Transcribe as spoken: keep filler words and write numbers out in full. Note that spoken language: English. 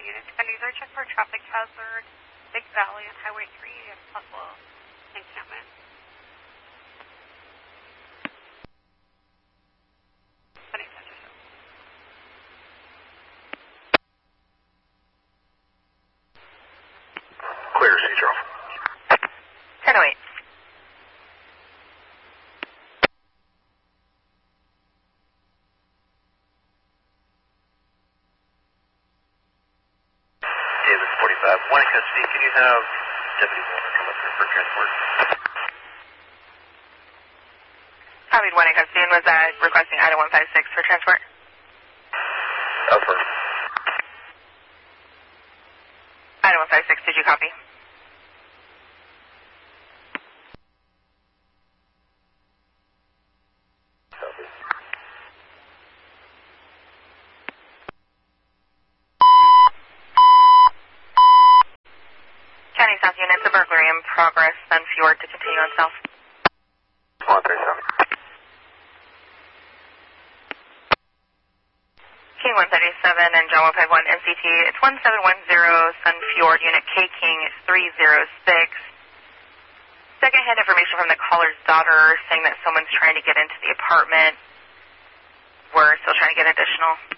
units. Can either check for traffic hazard, Big Valley, and Highway three, and possible encampment. Clear, Central. ten oh eight. David forty-five. One in custody. Can you have Deputy Wilmer come up here for transport? Copied one in custody and was uh, requesting item one five six for transport. Over. Item one five six, did you copy? Copy. County South units, a burglary in progress, then Fjord to continue on south. one thirty-seven. King one thirty-seven and John one five one N C T, it's one seven one zero, Sun Fjord, unit K King is three zero six. Second-hand information from the caller's daughter saying that someone's trying to get into the apartment. We're still trying to get additional.